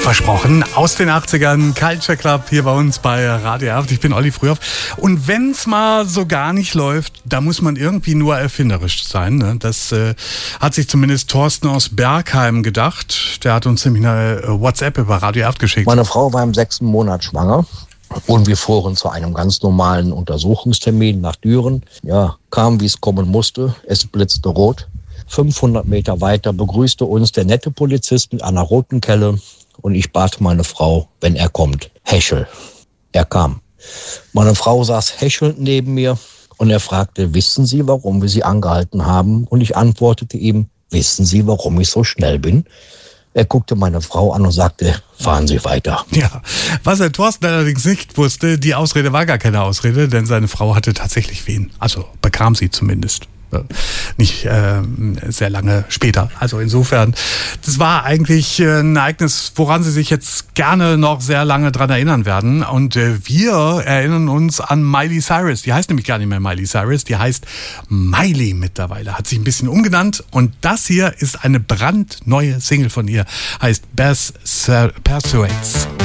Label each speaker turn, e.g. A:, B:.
A: versprochen, aus den 80ern, Culture Club hier bei uns bei Radio Erft. Ich bin Olli Frühauf. Und wenn es mal so gar nicht läuft, da muss man irgendwie nur erfinderisch sein. Ne? Das hat sich zumindest Thorsten aus Bergheim gedacht. Der hat uns nämlich eine WhatsApp über Radio Erft geschickt.
B: Meine Frau war im 6. Monat schwanger. Und wir fuhren zu einem ganz normalen Untersuchungstermin nach Düren. Ja, kam, wie es kommen musste. Es blitzte rot. 500 Meter weiter begrüßte uns der nette Polizist mit einer roten Kelle. Und ich bat meine Frau, wenn er kommt, hechel. Er kam. Meine Frau saß hechelnd neben mir und er fragte, wissen Sie, warum wir Sie angehalten haben? Und ich antwortete ihm, wissen Sie, warum ich so schnell bin? Er guckte meine Frau an und sagte, fahren Sie weiter.
A: Ja, was der Thorsten allerdings nicht wusste, die Ausrede war gar keine Ausrede, denn seine Frau hatte tatsächlich Wehen. Also bekam sie zumindest. Nicht sehr lange später. Also insofern, das war eigentlich ein Ereignis, woran Sie sich jetzt gerne noch sehr lange dran erinnern werden. Und wir erinnern uns an Miley Cyrus. Die heißt nämlich gar nicht mehr Miley Cyrus, die heißt Miley mittlerweile. Hat sich ein bisschen umgenannt. Und das hier ist eine brandneue Single von ihr. Heißt Best Persuades.